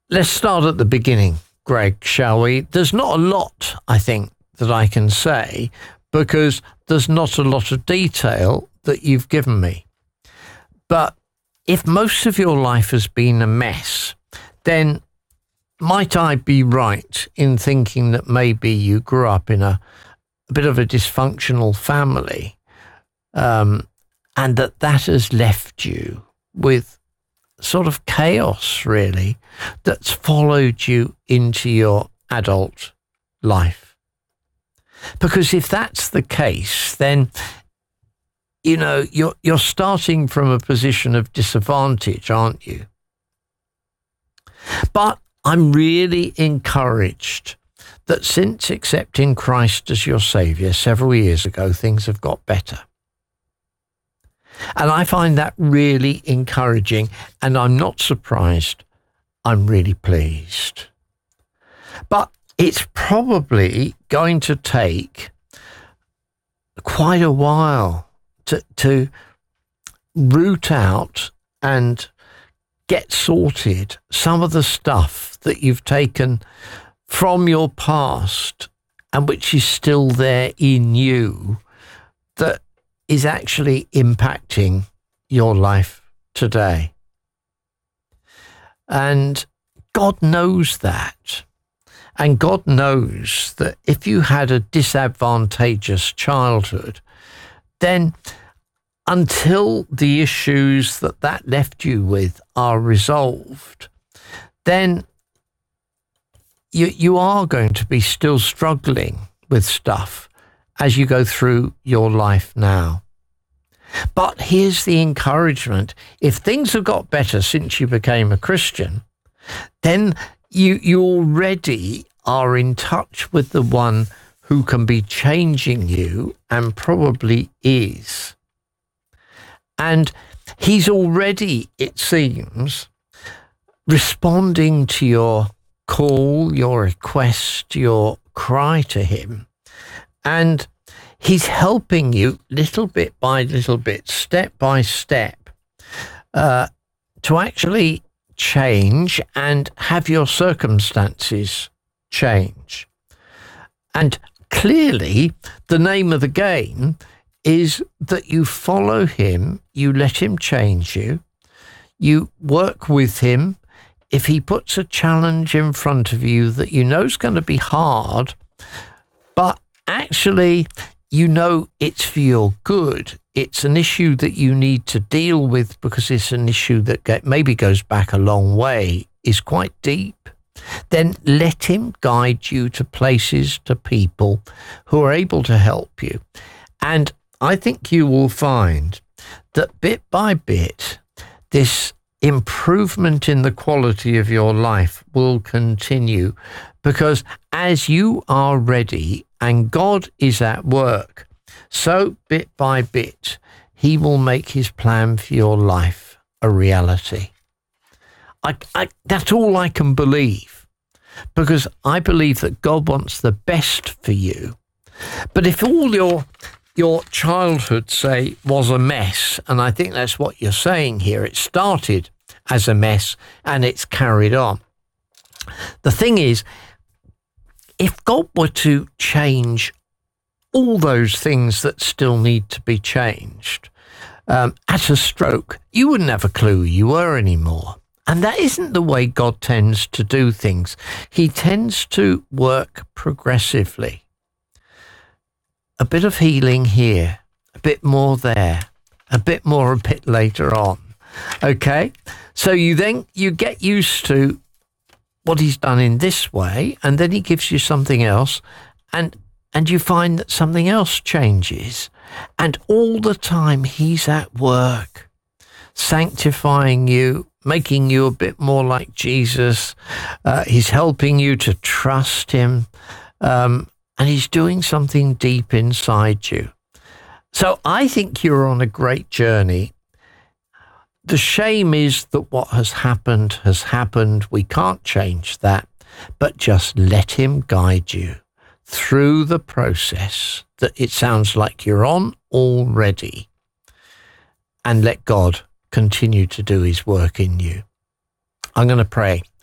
Let's start at the beginning, Greg, shall we? There's not a lot, I think, that I can say because there's not a lot of detail that you've given me. But if most of your life has been a mess, then might I be right in thinking that maybe you grew up in a bit of a dysfunctional family, and that has left you with sort of chaos, really, that's followed you into your adult life? Because if that's the case, then, you know, you're starting from a position of disadvantage, aren't you? But I'm really encouraged that since accepting Christ as your Saviour several years ago, things have got better. And I find that really encouraging, and I'm not surprised. I'm really pleased. But it's probably going to take quite a while to root out and get sorted some of the stuff that you've taken from your past and which is still there in you that is actually impacting your life today. And God knows that. And God knows that if you had a disadvantageous childhood, then until the issues that left you with are resolved, then you are going to be still struggling with stuff as you go through your life now. But here's the encouragement. If things have got better since you became a Christian, then you already are in touch with the one who can be changing you and probably is. And he's already, it seems, responding to your call, your request, your cry to him. And he's helping you little bit by little bit, step by step, to actually change and have your circumstances change. And clearly, the name of the game is that you follow him, you let him change you, you work with him. If he puts a challenge in front of you that you know is going to be hard, but actually you know it's for your good, it's an issue that you need to deal with because it's an issue that maybe goes back a long way, is quite deep, then let him guide you to places, to people who are able to help you. And I think you will find that bit by bit, this improvement in the quality of your life will continue, because as you are ready and God is at work, so bit by bit, he will make his plan for your life a reality. That's all I can believe, because I believe that God wants the best for you. But if all your childhood, say, was a mess, and I think that's what you're saying here, it started as a mess and it's carried on. The thing is, if God were to change all those things that still need to be changed at a stroke, you wouldn't have a clue who you were anymore. And that isn't the way God tends to do things. He tends to work progressively. A bit of healing here, a bit more there, a bit more a bit later on. Okay? So you get used to what he's done in this way, and then he gives you something else, and you find that something else changes. And all the time he's at work, sanctifying you, making you a bit more like Jesus. He's helping you to trust him. And he's doing something deep inside you. So I think you're on a great journey. The shame is that what has happened. We can't change that, but just let him guide you through the process that it sounds like you're on already, and let God continue to do his work in you. I'm going to pray